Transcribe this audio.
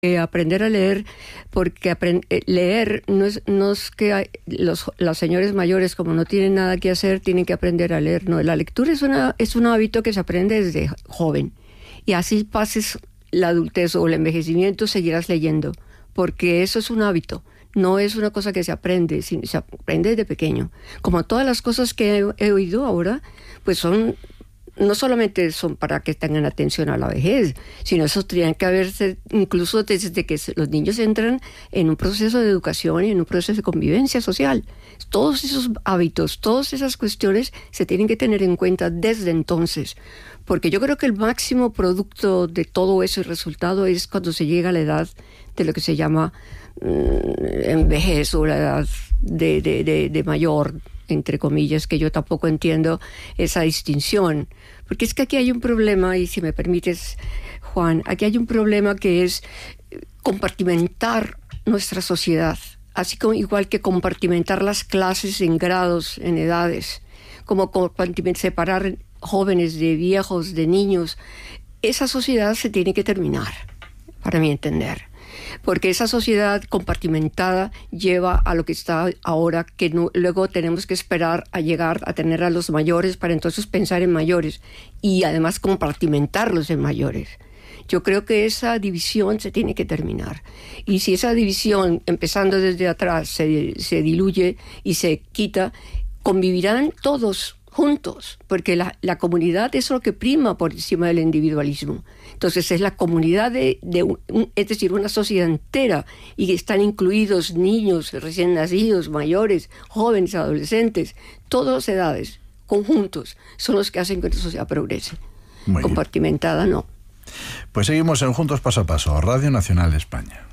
aprender a leer, porque leer no es que las señores mayores, como no tienen nada que hacer, tienen que aprender a leer. No, la lectura es un hábito que se aprende desde joven. Y así pases la adultez o el envejecimiento, seguirás leyendo, porque eso es un hábito. No es una cosa que se aprende, sino se aprende desde pequeño. Como todas las cosas que he oído ahora, pues no solamente son para que tengan atención a la vejez, sino eso tendría que haberse incluso desde que los niños entran en un proceso de educación y en un proceso de convivencia social. Todos esos hábitos, todas esas cuestiones se tienen que tener en cuenta desde entonces, porque yo creo que el máximo producto de todo eso y resultado es cuando se llega a la edad de lo que se llama vejez o la edad de mayor, entre comillas, que yo tampoco entiendo esa distinción. Porque es que aquí hay un problema, y si me permites, Juan, aquí hay un problema que es compartimentar nuestra sociedad, así como igual que compartimentar las clases en grados, en edades, como separar jóvenes de viejos, de niños. Esa sociedad se tiene que terminar, para mi entender. Porque esa sociedad compartimentada lleva a lo que está ahora, que luego tenemos que esperar a llegar a tener a los mayores para entonces pensar en mayores y además compartimentarlos en mayores. Yo creo que esa división se tiene que terminar. Y si esa división, empezando desde atrás, se diluye y se quita, convivirán todos juntos, porque la comunidad es lo que prima por encima del individualismo. Entonces es la comunidad es decir, una sociedad entera, y están incluidos niños, recién nacidos, mayores, jóvenes, adolescentes, todas las edades, conjuntos, son los que hacen que nuestra sociedad progrese. Compartimentada no. Pues seguimos en Juntos Paso a Paso, Radio Nacional de España.